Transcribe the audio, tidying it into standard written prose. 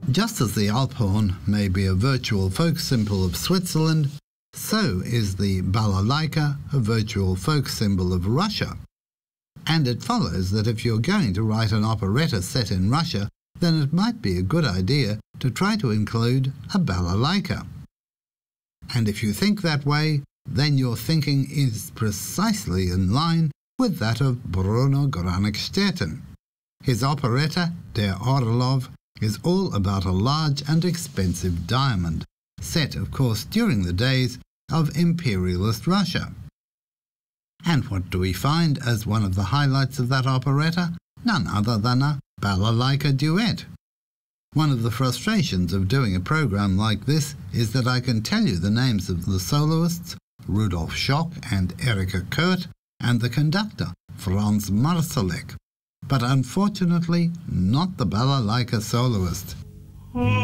Just as the Alphorn may be a virtual folk symbol of Switzerland, so is the balalaika a virtual folk symbol of Russia. And it follows that if you're going to write an operetta set in Russia, then it might be a good idea to try to include a balalaika. And if you think that way, then your thinking is precisely in line with that of Bruno Granikstetten. His operetta, Der Orlov, is all about a large and expensive diamond, set, of course, during the days of imperialist Russia. And what do we find as one of the highlights of that operetta? None other than a balalaika duet. One of the frustrations of doing a program like this is that I can tell you the names of the soloists, Rudolf Schock and Erika Kurt, and the conductor, Franz Marsalek, but unfortunately not the balalaika soloist.